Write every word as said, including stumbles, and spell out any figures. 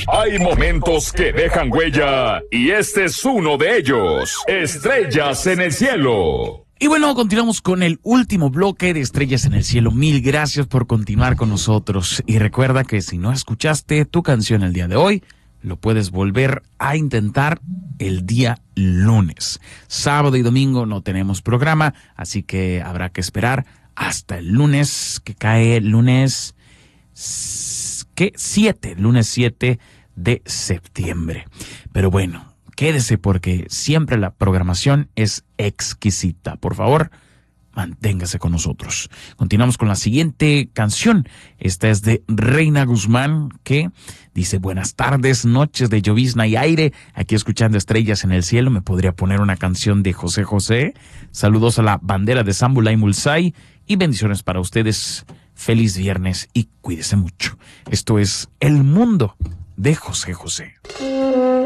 Hay momentos que dejan huella y este es uno de ellos. Estrellas en el cielo. Y bueno, continuamos con el último bloque de Estrellas en el Cielo. Mil gracias por continuar con nosotros. Y recuerda que si no escuchaste tu canción el día de hoy, lo puedes volver a intentar el día lunes. Sábado y domingo no tenemos programa, así que habrá que esperar hasta el lunes, que cae el lunes, ¿qué? siete, lunes siete de septiembre. Pero bueno, quédese porque siempre la programación es exquisita. Por favor, manténgase con nosotros. Continuamos con la siguiente canción. Esta es de Reina Guzmán, que dice: buenas tardes, noches de llovizna y aire. Aquí escuchando Estrellas en el Cielo. ¿Me podría poner una canción de José José? Saludos a la bandera de Zambula y Mulsay y bendiciones para ustedes. Feliz viernes y cuídese mucho. Esto es El Mundo de José José.